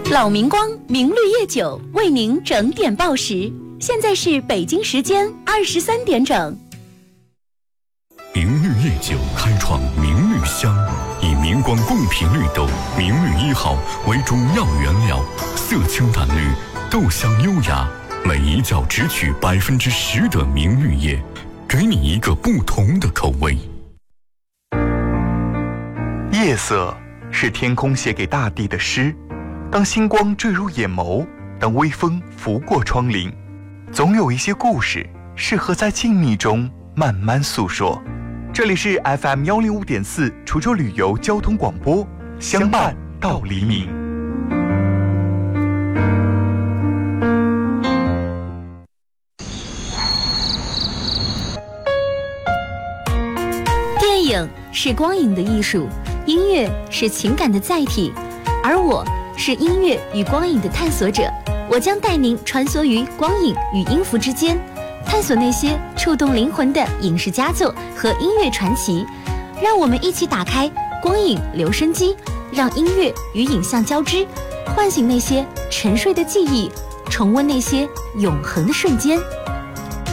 老明光明绿夜酒为您整点报时，现在是北京时间23点整。 明绿夜酒开创明绿香，以明光贡品绿豆明绿1号为主要原料，色清淡绿，豆香优雅，每一窖只取10%的明绿叶，给你一个不同的口味。 夜色是天空写给大地的诗，当星光坠入眼眸，当微风拂过窗棂，总有一些故事适合在静谧中慢慢诉说。这里是 FM105.4 滁州旅游交通广播，相伴到黎明。 电影是光影的艺术，音乐是情感的载体，而我是音乐与光影的探索者。我将带您穿梭于光影与音符之间，探索那些触动灵魂的影视佳作和音乐传奇。让我们一起打开光影留声机，让音乐与影像交织，唤醒那些沉睡的记忆，重温那些永恒的瞬间。